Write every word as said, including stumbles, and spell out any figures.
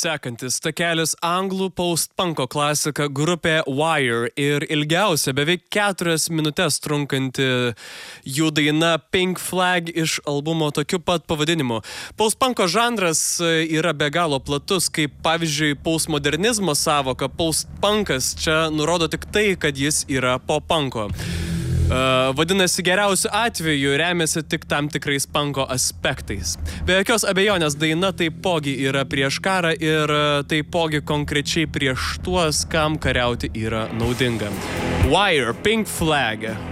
Sekantis takelis anglų post-punko klasika grupė Wire ir ilgiausia beveik keturias minutės trunkanti jų daina Pink Flag iš albumo tokiu pat pavadinimu. Post-punko žanras yra be galo platus, kaip pavyzdžiui postmodernizmo savoka. Post-punkas čia nurodo tik tai, kad jis yra po punko. Uh, vadinasi, geriausiu atveju remiasi tik tam tikrais punko aspektais. Be jokios abejonės daina taipogi yra prieš karą ir uh, taipogi konkrečiai prieš tuos, kam kariauti yra naudinga. Wire, Pink Flag.